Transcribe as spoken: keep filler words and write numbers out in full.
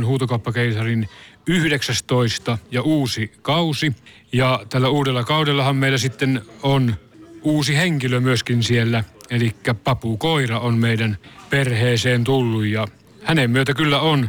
Huutokauppakeisarin yhdeksästoista ja uusi kausi. Ja tällä uudella kaudellahan meillä sitten on uusi henkilö myöskin siellä, eli Papu Koira on meidän perheeseen tullut ja hänen myötä kyllä on